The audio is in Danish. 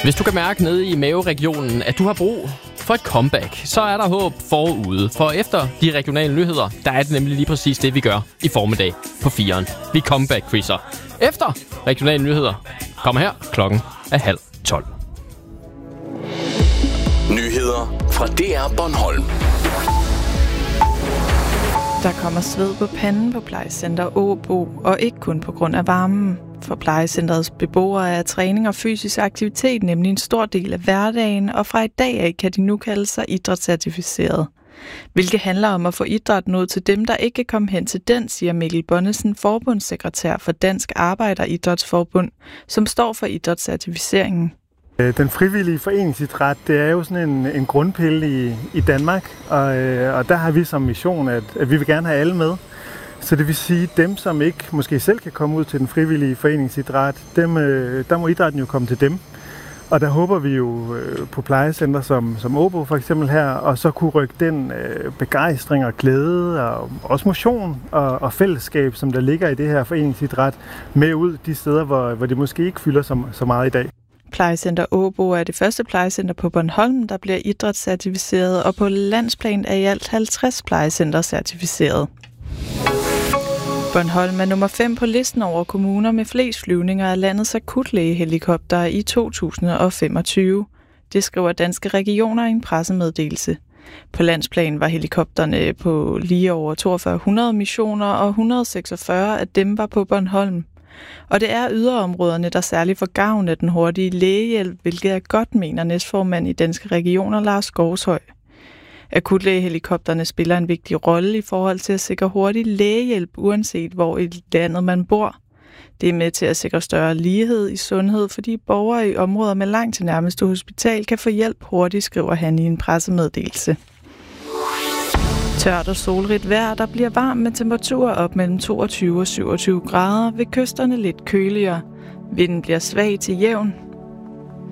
Hvis du kan mærke nede i maveregionen, at du har brug for et comeback, så er der håb forude. For efter de regionale nyheder, der er det nemlig lige præcis det, vi gør i formiddag på 4'eren. Vi comeback-quizzer. Efter regionale nyheder kommer her, klokken er 11:30. Nyheder fra DR Bornholm. Der kommer sved på panden på plejecenter Åbo, og ikke kun på grund af varmen. For plejecenterets beboere er træning og fysisk aktivitet nemlig en stor del af hverdagen, og fra i dag af kan de nu kalde sig idrætscertificeret. Hvilket handler om at få idrætten ud til dem, der ikke kan komme hen til den, siger Mikkel Bonnesen, forbundssekretær for Dansk Arbejderidrætsforbund, som står for idrætscertificeringen. Den frivillige foreningsidræt, det er jo sådan en grundpille i Danmark, og der har vi som mission, at vi vil gerne have alle med. Så det vil sige, dem, som ikke måske selv kan komme ud til den frivillige foreningsidræt, der må idrætten jo komme til dem. Og der håber vi jo på plejecenter som Åbo for eksempel her, og så kunne rykke den begejstring og glæde og også motion og fællesskab, som der ligger i det her foreningsidræt, med ud de steder, hvor det måske ikke fylder så meget i dag. Plejecenter Åbo er det første plejecenter på Bornholm, der bliver idrætscertificeret, og på landsplan er i alt 50 plejecenter certificeret. Bornholm er nummer 5 på listen over kommuner med flest flyvninger af landets akutlægehelikoptere i 2025. Det skriver Danske Regioner i en pressemeddelelse. På landsplan var helikopterne på lige over 4200 missioner, og 146 af dem var på Bornholm. Og det er yderområderne, der særligt får gavn af den hurtige lægehjælp, hvilket er godt, mener næstformand i Danske Regioner, Lars Skovshøj. Akutlægehelikopterne spiller en vigtig rolle i forhold til at sikre hurtig lægehjælp, uanset hvor i landet man bor. Det er med til at sikre større lighed i sundhed, fordi borgere i områder med langt til nærmeste hospital kan få hjælp hurtigt, skriver han i en pressemeddelelse. Tørt og solrigt vejr, der bliver varmt med temperaturer op mellem 22 og 27 grader, ved kysterne lidt køligere. Vinden bliver svag til jævn.